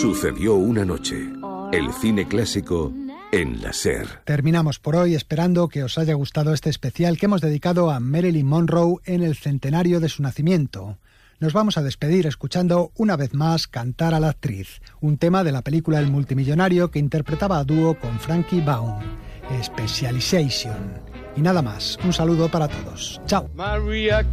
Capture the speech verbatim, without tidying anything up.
Sucedió una noche. El cine clásico en la SER. Terminamos por hoy esperando que os haya gustado este especial que hemos dedicado a Marilyn Monroe en el centenario de su nacimiento. Nos vamos a despedir escuchando una vez más Cantar a la actriz, un tema de la película El multimillonario que interpretaba a dúo con Frankie Baum, Specialization. Y nada más, un saludo para todos. Chao. Maria